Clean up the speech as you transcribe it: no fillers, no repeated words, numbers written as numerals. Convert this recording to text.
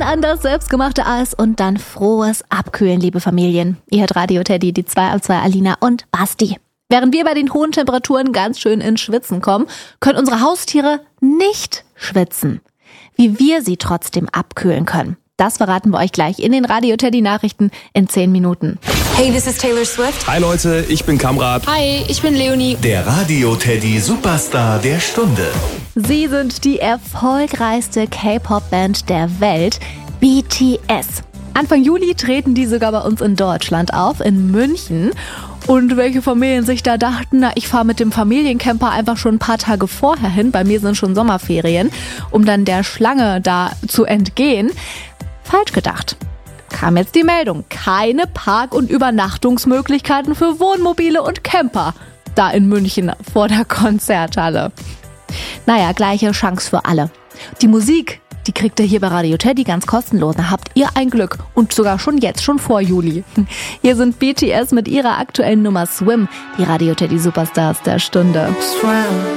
an das selbstgemachte Eis und dann frohes Abkühlen, liebe Familien. Ihr hört Radio Teddy, die 2 auf 2 Alina und Basti. Während wir bei den hohen Temperaturen ganz schön ins Schwitzen kommen, können unsere Haustiere nicht schwitzen. Wie wir sie trotzdem abkühlen können, das verraten wir euch gleich in den Radio Teddy Nachrichten in 10 Minuten. Hey, this is Taylor Swift. Hi Leute, ich bin Kamrat. Hi, ich bin Leonie. Der Radio Teddy Superstar der Stunde. Sie sind die erfolgreichste K-Pop-Band der Welt, BTS. Anfang Juli treten die sogar bei uns in Deutschland auf, in München. Und welche Familien sich da dachten, na, ich fahre mit dem Familiencamper einfach schon ein paar Tage vorher hin, bei mir sind schon Sommerferien, um dann der Schlange da zu entgehen. Falsch gedacht. Kam jetzt die Meldung, keine Park- und Übernachtungsmöglichkeiten für Wohnmobile und Camper da in München vor der Konzerthalle. Naja, gleiche Chance für alle. Die Musik, die kriegt ihr hier bei Radio Teddy ganz kostenlos. Da habt ihr ein Glück und sogar schon jetzt, schon vor Juli. Hier sind BTS mit ihrer aktuellen Nummer Swim, die Radio Teddy Superstars der Stunde.